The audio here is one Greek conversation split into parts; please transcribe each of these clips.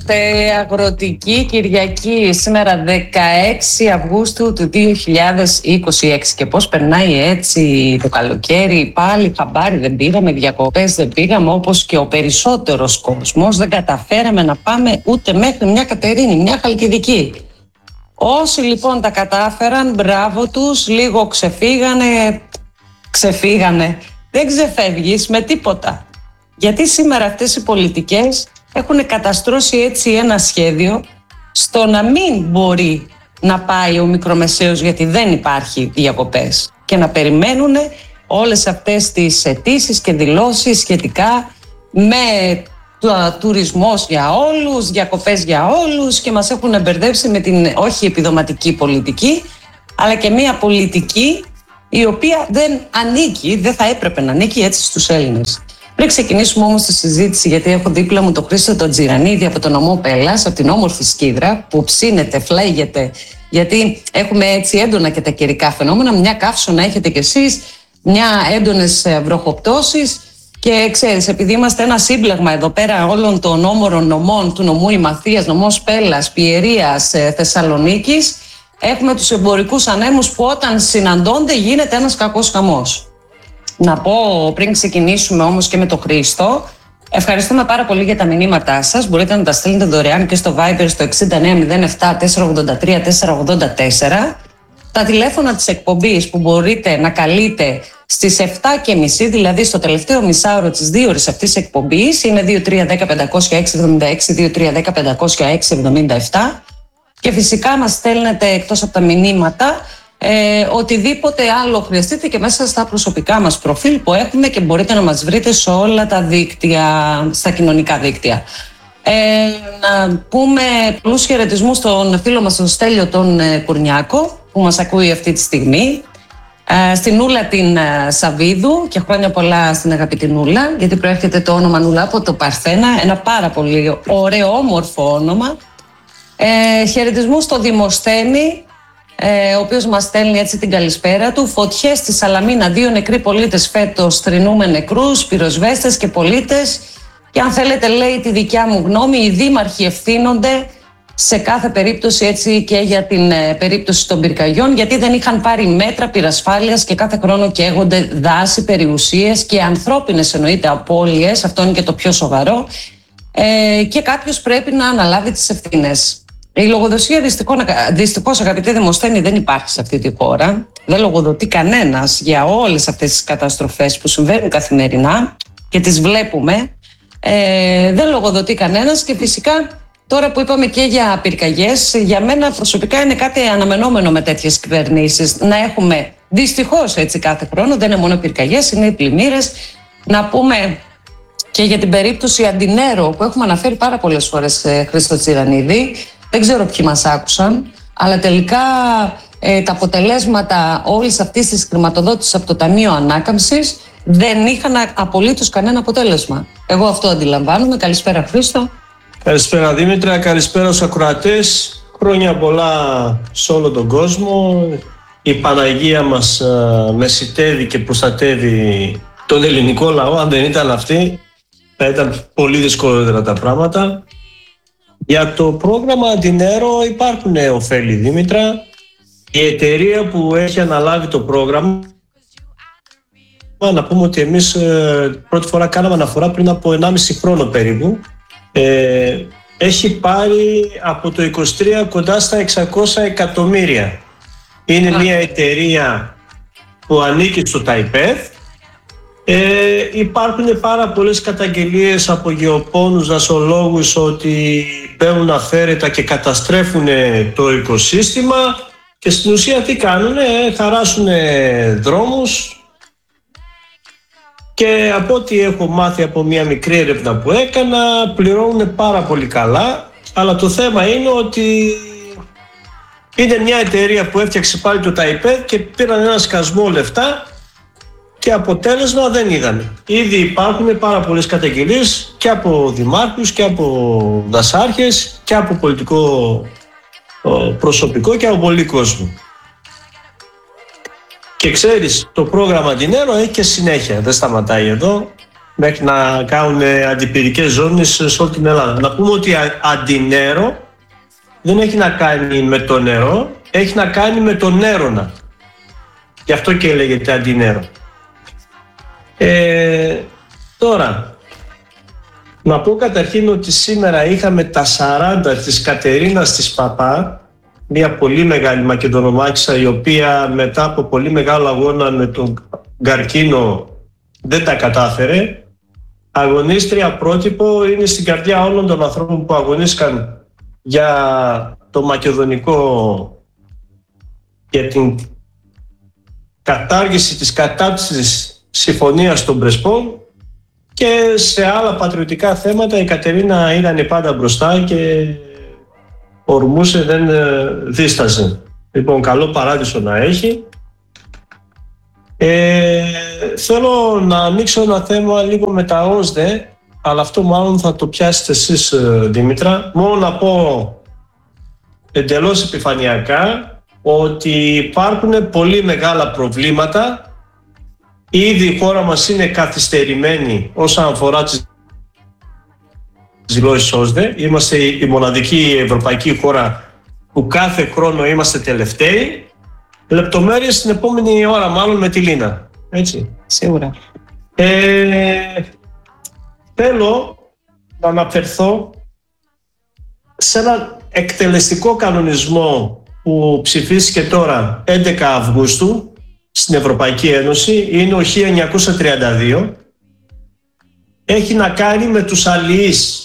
Είμαστε Αγροτική Κυριακή, σήμερα 16 Αυγούστου του 2026 και πώς περνάει έτσι το καλοκαίρι, πάλι χαμπάρι δεν πήγαμε, διακοπές δεν πήγαμε, όπως και ο περισσότερος κόσμος δεν καταφέραμε να πάμε ούτε μέχρι μια Κατερίνη, μια Χαλκιδική. Όσοι λοιπόν τα κατάφεραν, μπράβο τους, λίγο ξεφύγανε, δεν ξεφεύγεις με τίποτα. Γιατί σήμερα αυτές οι πολιτικές έχουν καταστρώσει έτσι ένα σχέδιο στο να μην μπορεί να πάει ο μικρομεσαίος, γιατί δεν υπάρχει διακοπές, και να περιμένουν όλες αυτές τις αιτήσεις και δηλώσεις σχετικά με τουρισμός για όλους, διακοπές για όλους, και μας έχουν μπερδέψει με την όχι επιδοματική πολιτική, αλλά και μια πολιτική η οποία δεν ανήκει, δεν θα έπρεπε να ανήκει έτσι στους Έλληνες. Πριν ξεκινήσουμε όμως τη συζήτηση, γιατί έχω δίπλα μου τον Χρήστο τον Τζιρανίδη από τον νομό Πέλλας, από την όμορφη Σκύδρα, που ψήνεται, φλέγεται, γιατί έχουμε έτσι έντονα και τα καιρικά φαινόμενα, μια καύσωνα έχετε κι εσείς, μια έντονες βροχοπτώσεις, και ξέρεις, επειδή είμαστε ένα σύμπλεγμα εδώ πέρα όλων των όμορων νομών του νομού Ημαθίας, νομός Πέλλας, Πιερίας, Θεσσαλονίκης, έχουμε τους εμπορικούς ανέμους που όταν συναντώνται γίνεται ένας κακός χαμός. Να πω πριν ξεκινήσουμε όμως και με τον Χρήστο, ευχαριστούμε πάρα πολύ για τα μηνύματά σας. Μπορείτε να τα στείλετε δωρεάν και στο Viber στο 6907 483 484. Τα τηλέφωνα της εκπομπής που μπορείτε να καλείτε στις 7.30, δηλαδή στο τελευταίο μισάωρο της 2 ώρες αυτής της εκπομπής, είναι 2310-506-76, 2310-506-77, και φυσικά μας στέλνετε εκτός από τα μηνύματα οτιδήποτε άλλο χρειαστείτε και μέσα στα προσωπικά μας προφίλ που έχουμε, και μπορείτε να μας βρείτε σε όλα τα δίκτυα, στα κοινωνικά δίκτυα. Να πούμε πολλούς χαιρετισμούς στον φίλο μας τον Στέλιο τον Κουρνιάκο, που μας ακούει αυτή τη στιγμή, στην Νούλα την Σαβίδου, και χρόνια πολλά στην αγαπητή Νούλα, γιατί προέρχεται το όνομα Νούλα από το Παρθένα, ένα πάρα πολύ ωραίο όμορφο όνομα. Χαιρετισμούς στο Δημοσθένη, ο οποίος μας στέλνει έτσι την καλησπέρα του. Φωτιές στη Σαλαμίνα, 2 νεκροί πολίτες φέτος, θρηνούμε νεκρούς, πυροσβέστες και πολίτες. Και αν θέλετε, λέει, τη δικιά μου γνώμη, οι δήμαρχοι ευθύνονται σε κάθε περίπτωση, έτσι και για την περίπτωση των πυρκαγιών, γιατί δεν είχαν πάρει μέτρα πυρασφάλειας και κάθε χρόνο καίγονται δάση, περιουσίες και ανθρώπινες εννοείται απώλειες, αυτό είναι και το πιο σοβαρό, και κάποιος πρέπει να αναλάβει τις ευθύνες. Η λογοδοσία δυστυχώς, αγαπητέ Δημοσθένη, δεν υπάρχει σε αυτή τη χώρα. Δεν λογοδοτεί κανένας για όλες αυτές τις καταστροφές που συμβαίνουν καθημερινά και τις βλέπουμε. Δεν λογοδοτεί κανένας, και φυσικά τώρα που είπαμε και για πυρκαγιές, για μένα προσωπικά είναι κάτι αναμενόμενο με τέτοιες κυβερνήσεις. Να έχουμε δυστυχώς έτσι κάθε χρόνο, δεν είναι μόνο πυρκαγιές, είναι οι πλημμύρες. Να πούμε και για την περίπτωση Αντινέρο που έχουμε αναφέρει πάρα πολλές φορές, Χρήστο Τσιρανίδη. Δεν ξέρω ποιοι μας άκουσαν, αλλά τελικά τα αποτελέσματα όλης αυτής της χρηματοδότησης από το Ταμείο Ανάκαμψης δεν είχαν απολύτως κανένα αποτέλεσμα. Εγώ αυτό αντιλαμβάνομαι. Καλησπέρα, Χρήστο. Καλησπέρα, Δήμητρα. Καλησπέρα στους ακροατές. Χρόνια πολλά σε όλο τον κόσμο. Η Παναγία μας μεσιτεύει και προστατεύει τον ελληνικό λαό. Αν δεν ήταν αυτή, θα ήταν πολύ δυσκολότερα τα πράγματα. Για το πρόγραμμα Αντινέρο υπάρχουν ωφέλη, Δήμητρα. Η εταιρεία που έχει αναλάβει το πρόγραμμα, να πούμε ότι εμείς πρώτη φορά κάναμε αναφορά πριν από 1,5 χρόνο περίπου, έχει πάρει από το 23 κοντά στα 600 εκατομμύρια. Είναι μια εταιρεία που ανήκει στο ΤΑΙΠΕΔ. Υπάρχουν πάρα πολλές καταγγελίες από γεωπόνους, δασολόγους ότι παίρνουν αφαίρετα και καταστρέφουν το οικοσύστημα, και στην ουσία τι κάνουνε, χαράσουν δρόμους, και από ό,τι έχω μάθει από μια μικρή έρευνα που έκανα, πληρώνουν πάρα πολύ καλά. Αλλά το θέμα είναι ότι είναι μια εταιρεία που έφτιαξε πάλι το ΤΑΙΠΕΔ και πήραν ένα σκασμό λεφτά και αποτέλεσμα δεν είδαμε. Ήδη υπάρχουν πάρα πολλές καταγγελίες και από δημάρχους και από δασάρχες και από πολιτικό προσωπικό και από πολύ κόσμο. Και ξέρεις, το πρόγραμμα Αντινέρο έχει και συνέχεια, δεν σταματάει εδώ. μέχρι να κάνουν αντιπυρικές ζώνες σε όλη την Ελλάδα. Να πούμε ότι αντινέρο δεν έχει να κάνει με το νερό, έχει να κάνει με τον έρωνα. Γι' αυτό και λέγεται αντινέρο. Τώρα, να πω καταρχήν ότι σήμερα είχαμε τα 40 της Κατερίνας της Παπά, μια πολύ μεγάλη Μακεδονομάχησα, η οποία μετά από πολύ μεγάλο αγώνα με τον καρκίνο δεν τα κατάφερε. Αγωνίστρια πρότυπο, είναι στην καρδιά όλων των ανθρώπων που αγωνίστηκαν για το μακεδονικό, για την κατάργηση της κατάψυσης συμφωνίας των Πρεσπών, και σε άλλα πατριωτικά θέματα η Κατερίνα ήταν πάντα μπροστά και ορμούσε, δεν δίσταζε. Λοιπόν, καλό παράδεισο να έχει. Θέλω να ανοίξω ένα θέμα λίγο με τα ΩΣΔΕ, αλλά αυτό μάλλον θα το πιάσετε εσείς, Δήμητρα. Μόνο να πω εντελώς επιφανειακά ότι υπάρχουν πολύ μεγάλα προβλήματα. Ήδη η χώρα μας είναι καθυστερημένη όσον αφορά τις δηλώσεις ΩΣΔΕ. Είμαστε η μοναδική ευρωπαϊκή χώρα που κάθε χρόνο είμαστε τελευταίοι. Λεπτομέρειες την επόμενη ώρα, μάλλον με τη Λίνα. Έτσι. Σίγουρα. Θέλω να αναφερθώ σε ένα εκτελεστικό κανονισμό που ψηφίστηκε τώρα 11 Αυγούστου στην Ευρωπαϊκή Ένωση. Είναι ο 1932. Έχει να κάνει με τους αλληλείς.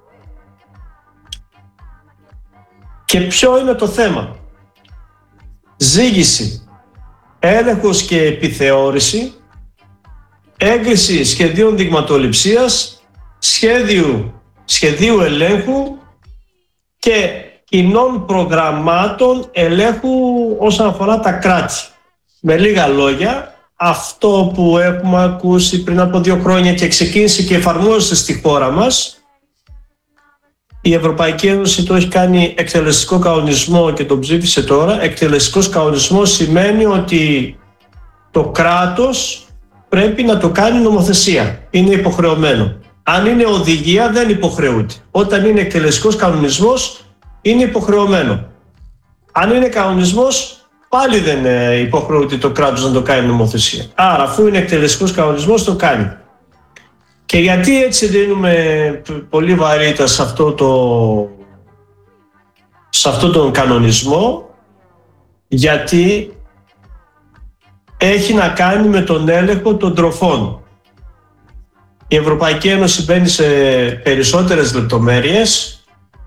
Και ποιο είναι το θέμα? Ζήγηση, έλεγχος και επιθεώρηση, έγκριση σχεδίων δειγματοληψίας, σχεδίου ελέγχου και κοινών προγραμμάτων ελέγχου όσον αφορά τα κράτη. Με λίγα λόγια, αυτό που έχουμε ακούσει πριν από 2 χρόνια και ξεκίνησε και εφαρμόζεται στη χώρα μας, η Ευρωπαϊκή Ένωση το έχει κάνει εκτελεστικό κανονισμό και τον ψήφισε τώρα. Εκτελεστικός κανονισμός σημαίνει ότι το κράτος πρέπει να το κάνει νομοθεσία. Είναι υποχρεωμένο. Αν είναι οδηγία δεν υποχρεούται. Όταν είναι εκτελεστικός κανονισμός είναι υποχρεωμένο. Αν είναι κανονισμός πάλι δεν υποχρεούται το κράτος να το κάνει νομοθεσία. Άρα αφού είναι εκτελεστικός κανονισμός το κάνει. Και γιατί έτσι δίνουμε πολύ βαρύτητα σε αυτό τον κανονισμό? Γιατί έχει να κάνει με τον έλεγχο των τροφών. Η Ευρωπαϊκή Ένωση μπαίνει σε περισσότερες λεπτομέρειες.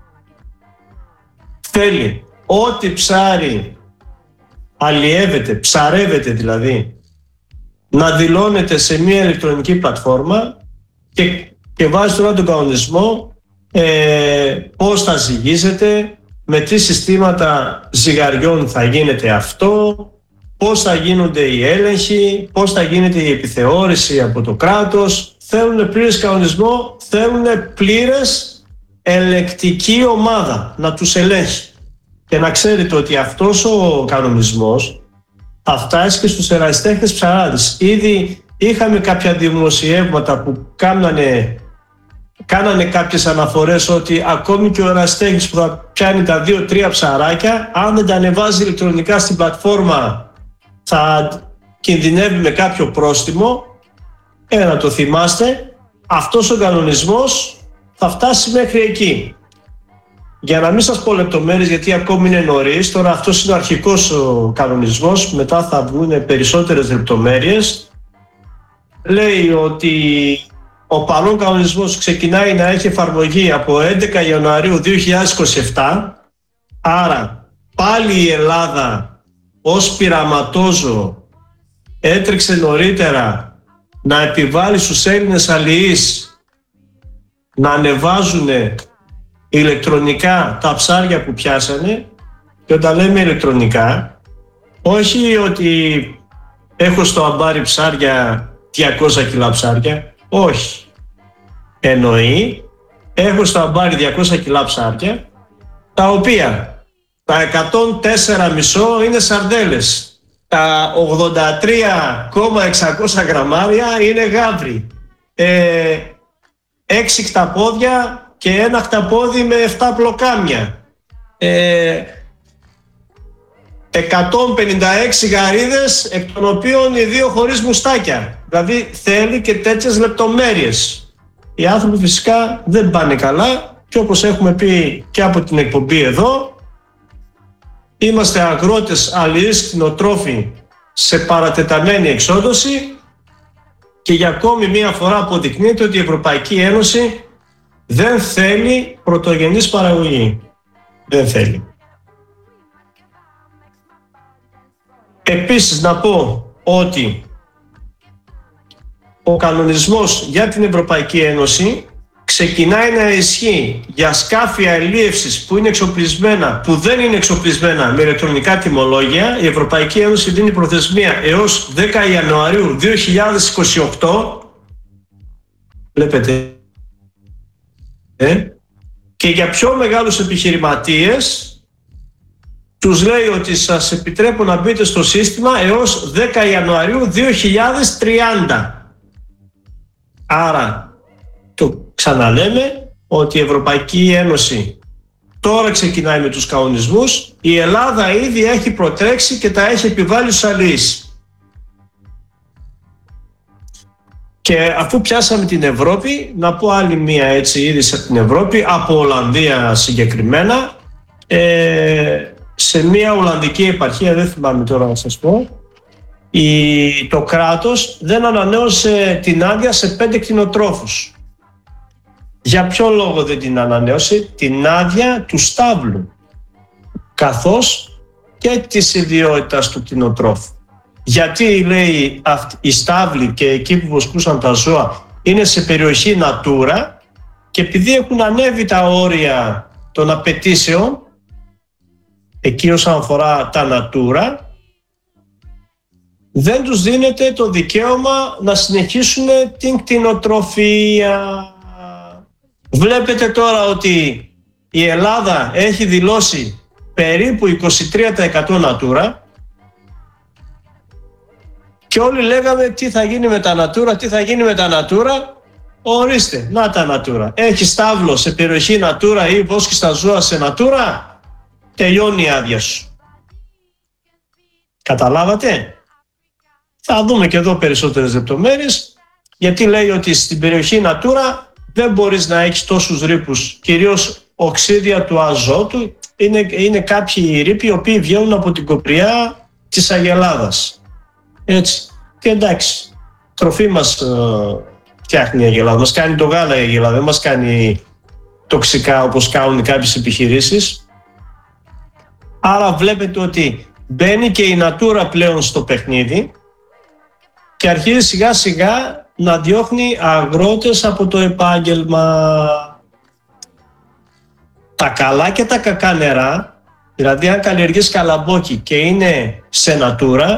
Θέλει ό,τι ψάρι αλλιεύεται, ψαρεύεται δηλαδή, να δηλώνεται σε μια ηλεκτρονική πλατφόρμα και βάζει τώρα τον κανονισμό πώς θα ζυγίζεται, με τι συστήματα ζυγαριών θα γίνεται αυτό, πώς θα γίνονται οι έλεγχοι, πώς θα γίνεται η επιθεώρηση από το κράτος. Θέλουν πλήρες κανονισμό, θέλουν πλήρες ελεκτική ομάδα να τους ελέγχει. Και να ξέρετε ότι αυτός ο κανονισμός θα φτάσει και στους ερασιτέχνες ψαράδες. Ήδη είχαμε κάποια δημοσιεύματα που κάνανε κάποιες αναφορές ότι ακόμη και ο ερασιτέχνης που θα πιάνει τα 2-3 ψαράκια, αν δεν τα ανεβάζει ηλεκτρονικά στην πλατφόρμα, θα κινδυνεύει με κάποιο πρόστιμο. Να το θυμάστε, αυτός ο κανονισμός θα φτάσει μέχρι εκεί. Για να μην σας πω λεπτομέρειες, γιατί ακόμη είναι νωρίς, τώρα αυτός είναι ο αρχικός ο κανονισμός, μετά θα βγουν περισσότερες λεπτομέρειες. Λέει ότι ο παρόν κανονισμός ξεκινάει να έχει εφαρμογή από 11 Ιανουαρίου 2027, άρα πάλι η Ελλάδα ως πειραματόζωο έτρεξε νωρίτερα να επιβάλλει στους Έλληνες αλληλείς να ανεβάζουν ηλεκτρονικά τα ψάρια που πιάσανε. Και όταν λέμε ηλεκτρονικά, όχι ότι έχω στο αμπάρι ψάρια 200 κιλά ψάρια, όχι. Εννοεί έχω στο αμπάρι 200 κιλά ψάρια, τα οποία τα 104,5 είναι σαρδέλες, τα 83,600 γραμμάρια είναι γάβρι 6 χταπόδια και ένα χταπόδι με 7 πλοκάμια. 156 γαρίδες, εκ των οποίων οι 2 χωρίς μουστάκια. Δηλαδή θέλει και τέτοιες λεπτομέρειες. Οι άνθρωποι φυσικά δεν πάνε καλά και όπως έχουμε πει και από την εκπομπή εδώ, είμαστε αγρότες, αλληλείς, κτηνοτρόφοι σε παρατεταμένη εξόδωση και για ακόμη μία φορά αποδεικνύεται ότι η Ευρωπαϊκή Ένωση δεν θέλει πρωτογενής παραγωγή. Δεν θέλει. Επίσης να πω ότι ο κανονισμός για την Ευρωπαϊκή Ένωση ξεκινάει να ισχύει για σκάφη αλίευσης που είναι εξοπλισμένα, που δεν είναι εξοπλισμένα με ηλεκτρονικά τιμολόγια. Η Ευρωπαϊκή Ένωση δίνει προθεσμία έως 10 Ιανουαρίου 2028. Βλέπετε. Και για πιο μεγάλους επιχειρηματίες τους λέει ότι σας επιτρέπω να μπείτε στο σύστημα έως 10 Ιανουαρίου 2030. Άρα, το ξαναλέμε ότι η Ευρωπαϊκή Ένωση τώρα ξεκινάει με τους κανονισμούς. Η Ελλάδα ήδη έχει προτρέξει και τα έχει επιβάλει στους αλληλείς. Και αφού πιάσαμε την Ευρώπη, να πω άλλη μία έτσι είδηση από την Ευρώπη, από Ολλανδία συγκεκριμένα, σε μία Ολλανδική επαρχία, δεν θυμάμαι τώρα να σας πω, το κράτος δεν ανανέωσε την άδεια σε 5 κτηνοτρόφους. Για ποιο λόγο δεν την ανανέωσε? Την άδεια του στάβλου, καθώς και της ιδιότητας του κτηνοτρόφου. Γιατί, λέει, οι στάβλοι και εκεί που βοσκούσαν τα ζώα είναι σε περιοχή Natura και επειδή έχουν ανέβει τα όρια των απαιτήσεων εκεί όσον αφορά τα Natura, δεν τους δίνεται το δικαίωμα να συνεχίσουν την κτηνοτροφία. Βλέπετε τώρα ότι η Ελλάδα έχει δηλώσει περίπου 23% Natura και όλοι λέγαμε τι θα γίνει με τα Natura, τι θα γίνει με τα Natura. Ορίστε, να τα Natura. Έχει στάβλο σε περιοχή Natura ή βόσκεις τα ζώα σε Natura, τελειώνει η άδεια σου. Καταλάβατε? Θα δούμε και εδώ περισσότερες λεπτομέρειες, γιατί λέει ότι στην περιοχή Natura δεν μπορείς να έχεις τόσους ρήπους, κυρίως οξύδια του αζότου. Είναι κάποιοι ρήποι οι οποίοι βγαίνουν από την κοπριά της Αγελάδας. Έτσι. Και εντάξει, τροφή μας φτιάχνει η Αγελάδα, μας κάνει το γάλα η Αγελάδα, δεν μας κάνει τοξικά όπως κάνουν κάποιες επιχειρήσεις. Άρα βλέπετε ότι μπαίνει και η Natura πλέον στο παιχνίδι και αρχίζει σιγά σιγά να διώχνει αγρότες από το επάγγελμα. Τα καλά και τα κακά νερά, δηλαδή αν καλλιεργείς καλαμπόκι και είναι σε Natura,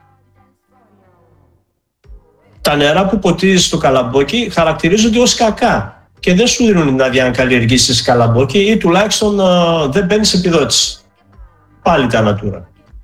τα νερά που ποτίζεις στο καλαμπόκι χαρακτηρίζονται ως κακά και δεν σου δίνουν την άδεια να καλλιεργήσεις καλαμπόκι ή τουλάχιστον δεν μπαίνεις επιδότηση. Πάλι τα Natura.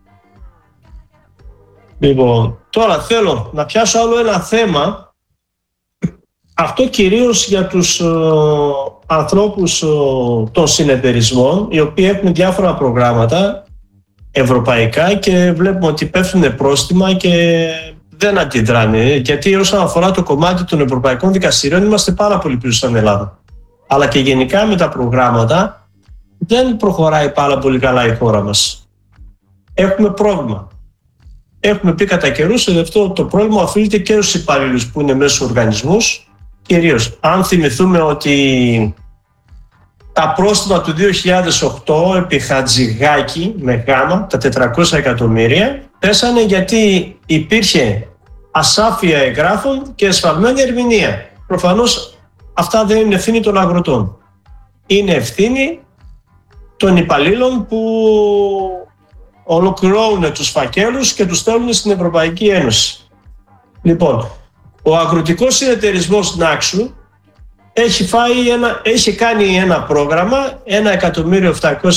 Λοιπόν, τώρα θέλω να πιάσω άλλο ένα θέμα, αυτό κυρίως για τους ανθρώπους των συνεταιρισμών, οι οποίοι έχουν διάφορα προγράμματα ευρωπαϊκά και βλέπουμε ότι πέφτουν πρόστιμα και δεν αντιδράνε, γιατί όσον αφορά το κομμάτι των ευρωπαϊκών δικαστηρίων είμαστε πάρα πολύ πίσω στην Ελλάδα. Αλλά και γενικά με τα προγράμματα δεν προχωράει πάρα πολύ καλά η χώρα μας. Έχουμε πρόβλημα. Έχουμε πει κατά καιρούς ότι αυτό το πρόβλημα οφείλεται και στους υπαλλήλους που είναι μέσα στους οργανισμούς. Κυρίως, αν θυμηθούμε ότι τα πρόστιμα του 2008 επί Χατζηγάκη με γάμα, τα 400 εκατομμύρια, πέσανε γιατί υπήρχε ασάφεια εγγράφων και εσφαλμένη ερμηνεία. Προφανώς αυτά δεν είναι ευθύνη των αγροτών. Είναι ευθύνη των υπαλλήλων που ολοκληρώνουν τους φακέλους και τους στέλνουν στην Ευρωπαϊκή Ένωση. Λοιπόν, ο αγροτικός συνεταιρισμός Νάξου έχει κάνει ένα πρόγραμμα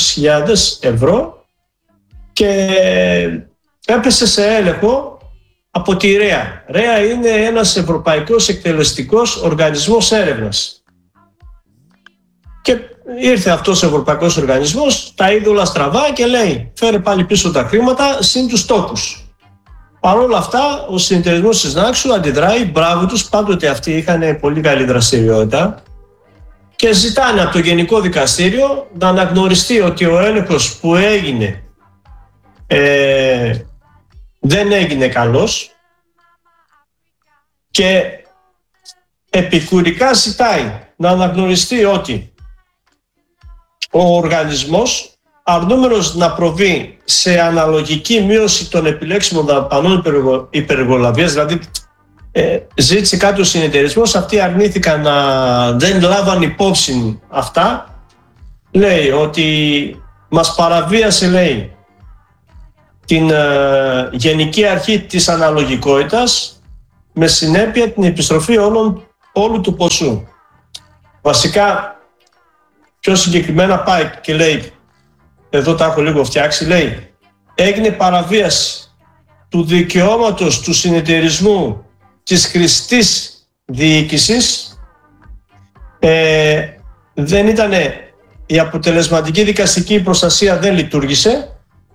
1.700.000 ευρώ και έπεσε σε έλεγχο από τη ΡΕΑ. ΡΕΑ είναι ένας ευρωπαϊκός εκτελεστικός οργανισμός έρευνας. Και ήρθε αυτός ο ευρωπαϊκός οργανισμός, τα είδε όλα στραβά και λέει φέρε πάλι πίσω τα χρήματα συν τους τόκους. Παρ' όλα αυτά, ο συνεταιρισμός της Νάξου αντιδράει, μπράβο τους, πάντοτε αυτοί είχαν πολύ καλή δραστηριότητα και ζητάνε από το Γενικό Δικαστήριο να αναγνωριστεί ότι ο έλεγχος που έγινε δεν έγινε καλός και επικουρικά ζητάει να αναγνωριστεί ότι ο οργανισμός, αρνούμενος να προβεί σε αναλογική μείωση των επιλέξιμων δαπανών υπεργολαβίας, δηλαδή ζήτησε κάτι ο συνεταιρισμός, αυτοί αρνήθηκαν, δεν λάβαν υπόψη αυτά. Λέει ότι μας παραβίασε, λέει, την γενική αρχή της αναλογικότητας με συνέπεια την επιστροφή όλου του ποσού. Βασικά, πιο συγκεκριμένα πάει και λέει, εδώ τα έχω λίγο φτιάξει, λέει έγινε παραβίαση του δικαιώματος του συνεταιρισμού της χρηστής διοίκησης, δεν ήταν η αποτελεσματική δικαστική προστασία, δεν λειτουργήσε,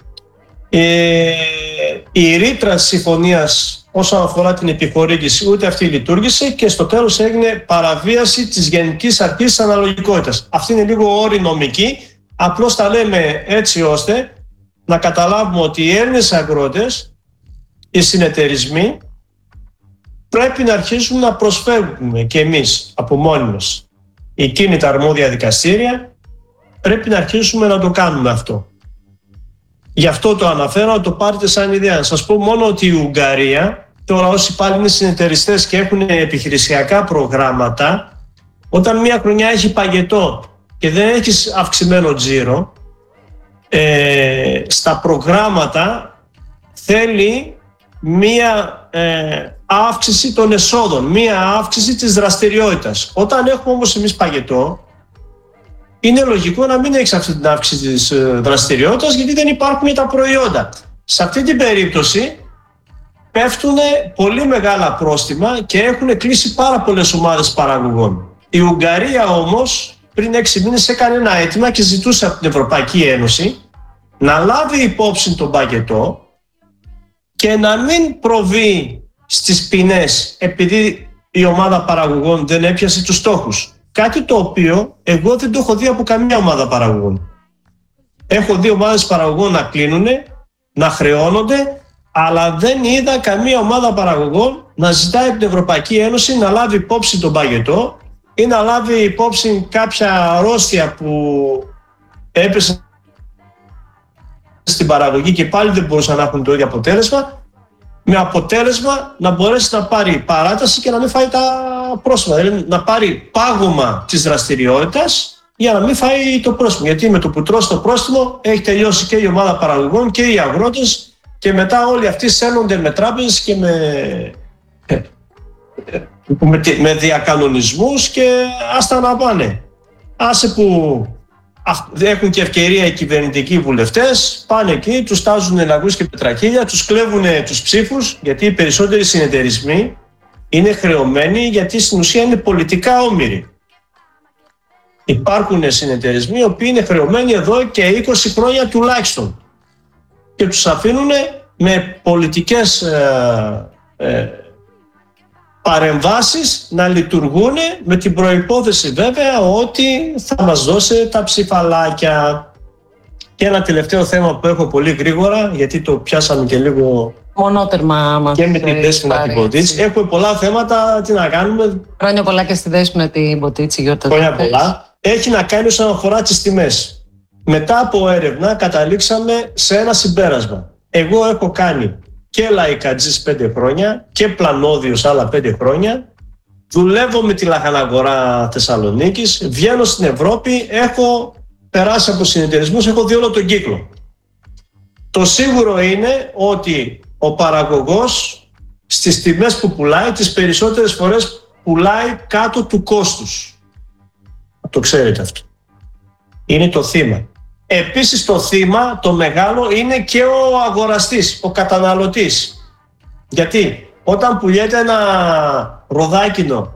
η ρήτρα της συμφωνίας όσον αφορά την επιχορήγηση ούτε αυτή λειτουργήσε και στο τέλος έγινε παραβίαση της γενικής αρχής της αναλογικότητας. Αυτή είναι λίγο όρη νομική, απλώς τα λέμε έτσι ώστε να καταλάβουμε ότι οι Έλληνες αγρότες, οι συνεταιρισμοί, πρέπει να αρχίσουν να προσφεύγουμε και εμείς από μόνοι μας. Εκείνη τα αρμόδια δικαστήρια πρέπει να αρχίσουμε να το κάνουμε αυτό. Γι' αυτό το αναφέρω, να το πάρετε σαν ιδέα. Να σας πω μόνο ότι η Ουγγαρία, τώρα όσοι πάλι είναι συνεταιριστές και έχουν επιχειρησιακά προγράμματα, όταν μια χρονιά έχει παγετό και δεν έχει αυξημένο τζίρο, στα προγράμματα θέλει μία αύξηση των εσόδων, μία αύξηση της δραστηριότητας. Όταν έχουμε όμως εμείς παγετό, είναι λογικό να μην έχεις αυτή την αύξηση της δραστηριότητας, γιατί δεν υπάρχουν τα προϊόντα. Σε αυτή την περίπτωση πέφτουν πολύ μεγάλα πρόστιμα και έχουν κλείσει πάρα πολλές ομάδες παραγωγών. Η Ουγγαρία όμως πριν 6 μήνες έκανε ένα αίτημα και ζητούσε από την Ευρωπαϊκή Ένωση να λάβει υπόψη τον παγετό και να μην προβεί στις ποινές επειδή η ομάδα παραγωγών δεν έπιασε τους στόχους. Κάτι το οποίο εγώ δεν το έχω δει από καμία ομάδα παραγωγών. Έχω δει ομάδες παραγωγών να κλείνουν, να χρεώνονται, αλλά δεν είδα καμία ομάδα παραγωγών να ζητάει από την Ευρωπαϊκή Ένωση να λάβει υπόψη τον παγετό ή να λάβει υπόψη κάποια αρρώστια που έπεσε στην παραγωγή και πάλι δεν μπορούσαν να έχουν το ίδιο αποτέλεσμα, με αποτέλεσμα να μπορέσει να πάρει παράταση και να μην φάει τα πρόστιμα. Δηλαδή να πάρει πάγωμα της δραστηριότητας για να μην φάει το πρόστιμο. Γιατί με το που τρώσει το πρόστιμο έχει τελειώσει και η ομάδα παραγωγών και οι αγρότες και μετά όλοι αυτοί σέρνονται με τράπεζες και με διακανονισμούς και άστα να πάνε. Άσε που έχουν και ευκαιρία οι κυβερνητικοί βουλευτές, πάνε εκεί, τους τάζουν λαγούς και πετρακίλια, τους κλέβουν τους ψήφους, γιατί οι περισσότεροι συνεταιρισμοί είναι χρεωμένοι, γιατί στην ουσία είναι πολιτικά όμηροι. Υπάρχουν συνεταιρισμοί οι οποίοι είναι χρεωμένοι εδώ και 20 χρόνια τουλάχιστον και τους αφήνουν με πολιτικές παρεμβάσεις να λειτουργούν, με την προϋπόθεση βέβαια ότι θα μας δώσει τα ψηφαλάκια. Και ένα τελευταίο θέμα που έχω πολύ γρήγορα, γιατί το πιάσαμε και λίγο μονότερμα και με την Δέσποινα την Μποτίτση. Έχουμε πολλά θέματα, τι να κάνουμε. Χρόνια πολλά και στη Δέσποινα την Μποτίτση. Χρόνια πολλά. Έχει να κάνει όσον αφορά τις τιμές. Μετά από έρευνα καταλήξαμε σε ένα συμπέρασμα. Εγώ έχω κάνει και λαϊκατζής 5 χρόνια και πλανόδιος άλλα 5 χρόνια. Δουλεύω με τη λαχαναγορά Θεσσαλονίκης, βγαίνω στην Ευρώπη, έχω περάσει από συνεταιρισμούς, έχω δει όλο τον κύκλο. Το σίγουρο είναι ότι ο παραγωγός στις τιμές που πουλάει, τις περισσότερες φορές πουλάει κάτω του κόστους. Το ξέρετε αυτό. Είναι το θύμα. Επίσης το θύμα, το μεγάλο, είναι και ο αγοραστής, ο καταναλωτής. Γιατί όταν πουλιέται ένα ροδάκινο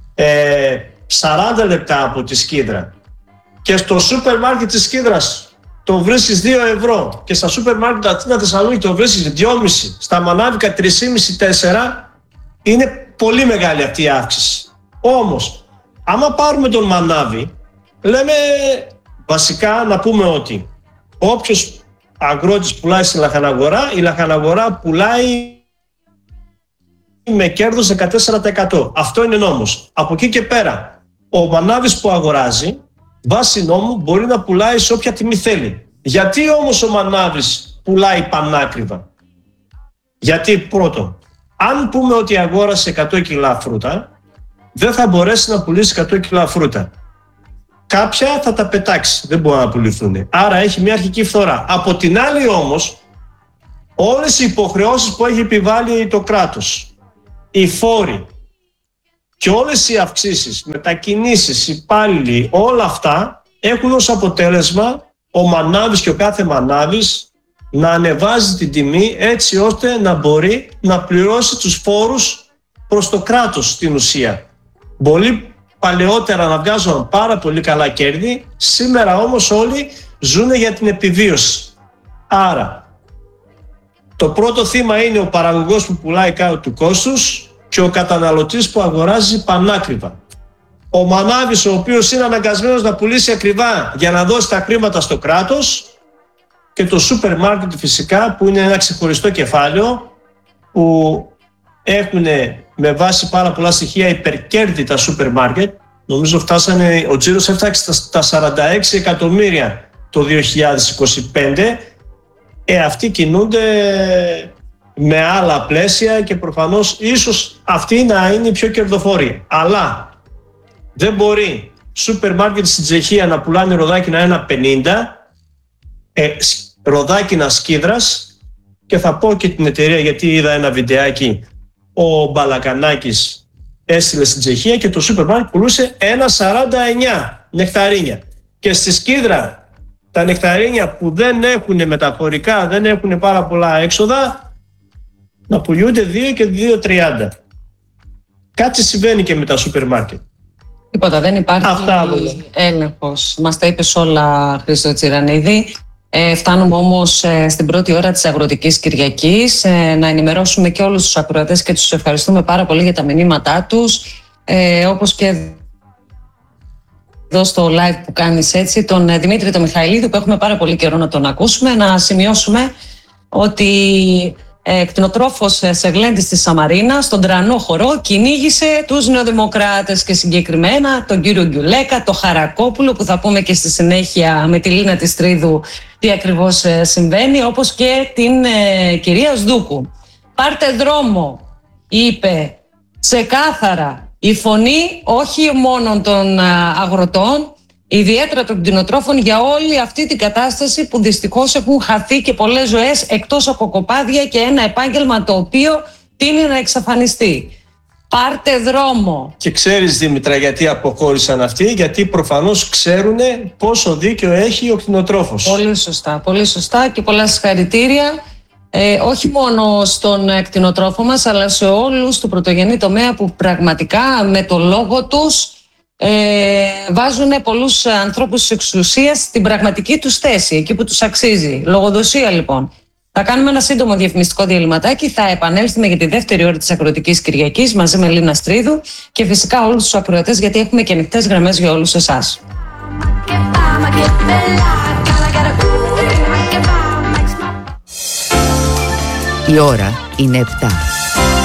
40 λεπτά από τη Σκύδρα και στο σούπερ μάρκετ της Σκύδρας το βρίσκεις 2 ευρώ και στα σούπερ μάρκετ Αθήνα Θεσσαλονίκη το βρίσκεις 2,5, στα Μανάβικα 3,5-4, είναι πολύ μεγάλη αυτή η αύξηση. Όμως, άμα πάρουμε τον Μανάβη, λέμε βασικά να πούμε ότι όποιος αγρότης πουλάει στη λαχαναγορά, η λαχαναγορά πουλάει με κέρδος 14%. Αυτό είναι νόμος. Από εκεί και πέρα, ο Μανάβης που αγοράζει, βάσει νόμου μπορεί να πουλάει σε όποια τιμή θέλει. Γιατί όμως ο Μανάβης πουλάει πανάκριβα? Γιατί πρώτον, αν πούμε ότι αγόρασε 100 κιλά φρούτα, δεν θα μπορέσει να πουλήσει 100 κιλά φρούτα. Κάποια θα τα πετάξει, δεν μπορούν να πουληθούν. Άρα έχει μια αρχική φθορά. Από την άλλη όμως, όλες οι υποχρεώσεις που έχει επιβάλει το κράτος, οι φόροι και όλες οι αυξήσεις, μετακινήσεις, υπάλληλοι, όλα αυτά έχουν ως αποτέλεσμα ο Μανάβης και ο κάθε Μανάβης να ανεβάζει την τιμή έτσι ώστε να μπορεί να πληρώσει τους φόρους προς το κράτος στην ουσία. Πολύ παλαιότερα να βγάζουν πάρα πολύ καλά κέρδη, σήμερα όμως όλοι ζουν για την επιβίωση. Άρα, το πρώτο θύμα είναι ο παραγωγός που πουλάει κάτω του κόστους και ο καταναλωτής που αγοράζει πανάκριβα. Ο Μανάβης, ο οποίος είναι αναγκασμένος να πουλήσει ακριβά για να δώσει τα χρήματα στο κράτος, και το σούπερ μάρκετ φυσικά που είναι ένα ξεχωριστό κεφάλαιο που έχουν με βάση πάρα πολλά στοιχεία υπερκέρδη τα σούπερ μάρκετ. Νομίζω ο τζίρος έφταξε στα 46 εκατομμύρια το 2025. Αυτοί κινούνται με άλλα πλαίσια και προφανώς ίσως αυτοί να είναι οι πιο κερδοφόροι. Αλλά δεν μπορεί σούπερ μάρκετ στην Τσεχία να πουλάνε ροδάκινα 1,50, ροδάκινα Σκύδρας, και θα πω και την εταιρεία γιατί είδα ένα βιντεάκι, ο Μπαλακανάκης έστειλε στην Τσεχία και το σούπερ μάρκετ πουλούσε 1,49 νεκταρίνια. Και στη Σκύδρα τα νεκταρίνια που δεν έχουν μεταφορικά, δεν έχουν πάρα πολλά έξοδα, να πουλιούνται 2 και 2,30. Κάτι συμβαίνει και με τα σούπερ μάρκετ. Τίποτα, δεν υπάρχει έλεγχος. Μας τα είπες όλα, Χρήστο Τσιρανίδη. Φτάνουμε όμως στην πρώτη ώρα της Αγροτικής Κυριακής. Να ενημερώσουμε και όλους τους ακροατές και τους ευχαριστούμε πάρα πολύ για τα μηνύματά τους. Όπως και εδώ στο live που κάνεις έτσι, τον Δημήτρη τον Μιχαηλίδη, που έχουμε πάρα πολύ καιρό να τον ακούσουμε. Να σημειώσουμε ότι κτηνοτρόφος σε Γλέντης της Σαμαρίνας, στον Τρανό χορό, κυνήγησε τους νεοδημοκράτες και συγκεκριμένα τον κύριο Γκιουλέκα, τον Χαρακόπουλο, που θα πούμε και στη συνέχεια με τη Λίνα της Τρίδου τι ακριβώς συμβαίνει, όπως και την κυρία Σδούκου. Πάρτε δρόμο, είπε ξεκάθαρα η φωνή όχι μόνο των αγροτών, ιδιαίτερα των κτηνοτρόφων, για όλη αυτή την κατάσταση που δυστυχώς έχουν χαθεί και πολλές ζωές εκτός από κοπάδια και ένα επάγγελμα το οποίο τείνει να εξαφανιστεί. Πάρτε δρόμο. Και ξέρεις, Δήμητρα, γιατί αποχώρησαν αυτοί? Γιατί προφανώς ξέρουν πόσο δίκιο έχει ο κτηνοτρόφος. Πολύ σωστά και πολλά συγχαρητήρια. Όχι μόνο στον κτηνοτρόφο μας, αλλά σε όλους του πρωτογενή τομέα που πραγματικά με το λόγο τους βάζουν πολλούς ανθρώπους της εξουσίας στην πραγματική τους θέση, εκεί που τους αξίζει. Λογοδοσία λοιπόν. Θα κάνουμε ένα σύντομο διαφημιστικό διαλυματάκι. Θα επανέλθουμε για τη δεύτερη ώρα της Αγροτικής Κυριακής μαζί με Λίνα Στρίδου και φυσικά όλους τους ακροατές, γιατί έχουμε και ανοιχτές γραμμές για όλους εσάς. Η ώρα είναι 7.